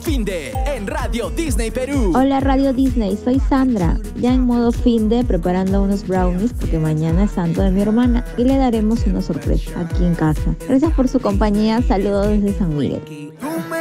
finde en Radio Disney Perú. Hola Radio Disney, soy Sandra, ya en modo finde preparando unos brownies porque mañana es santo de mi hermana y le daremos una sorpresa aquí en casa. Gracias por su compañía, saludos desde San Miguel.